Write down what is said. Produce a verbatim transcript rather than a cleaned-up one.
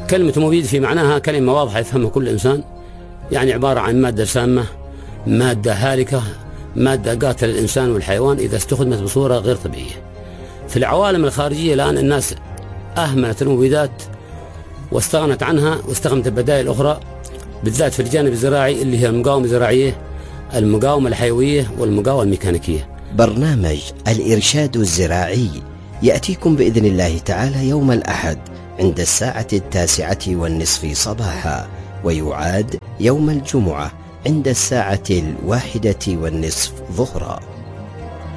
كلمة مبيد في معناها كلمة واضحة يفهمها كل إنسان، يعني عبارة عن مادة سامة، مادة هالكة، مادة قاتلة الإنسان والحيوان إذا استخدمت بصورة غير طبيعية. في العوالم الخارجية الآن الناس أهملت المبيدات واستغنت عنها واستخدمت بدائل أخرى، بالذات في الجانب الزراعي اللي هي المقاومة الزراعية، المقاومة الحيوية والمقاومة الميكانيكية. برنامج الإرشاد الزراعي يأتيكم بإذن الله تعالى يوم الأحد عند الساعة التاسعة والنصف صباحا، ويعاد يوم الجمعة عند الساعة الواحدة والنصف ظهرا.